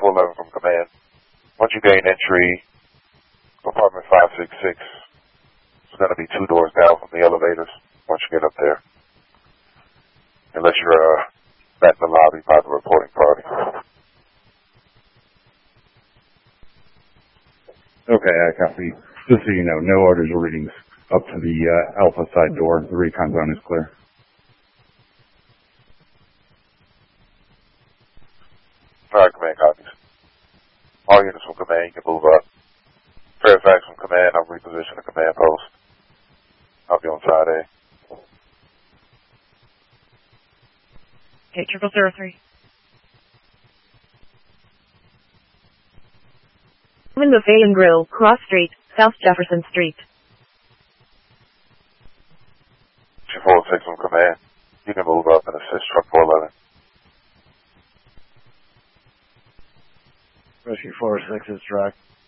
411 from command. Once you gain entry, apartment 566, it's going to be 2 doors down from the elevators once you get up there. Unless you're back in the lobby by the reporting party. Okay, I copy. Just so you know, no orders or readings up to the Alpha side door. The recon zone is clear. Alright, command copies. All units from command, you can move up. Fairfax from command, I'll reposition the command post. I'll be on side A. Okay, 0003. In Buffet and Grill, Cross Street, South Jefferson Street. 246 from command, you can move up and assist truck 411. Rescue 406 is track.